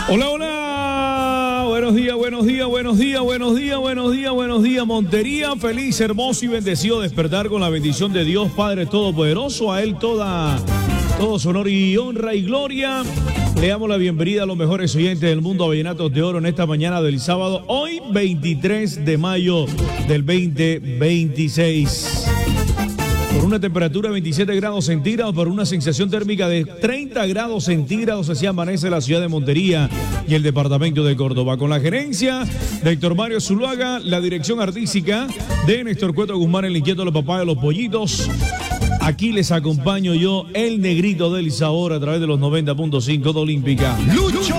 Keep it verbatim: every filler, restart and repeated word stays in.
Hola, hola, buenos días, buenos días, buenos días, buenos días, buenos días, buenos días, Montería, feliz, hermoso y bendecido despertar con la bendición de Dios Padre Todopoderoso, a Él toda, todo su honor y honra y gloria. Le damos la bienvenida a los mejores oyentes del mundo a Vallenatos de Oro en esta mañana del sábado, hoy veintitrés de mayo del veinte veintiséis. Por una temperatura de veintisiete grados centígrados, por una sensación térmica de treinta grados centígrados, así amanece la ciudad de Montería y el departamento de Córdoba. Con la gerencia de Héctor Mario Zuluaga, la dirección artística de Néstor Cueto Guzmán, el inquieto de los papás de los pollitos. Aquí les acompaño yo, el negrito del sabor, a través de los noventa punto cinco de Olímpica. Lucho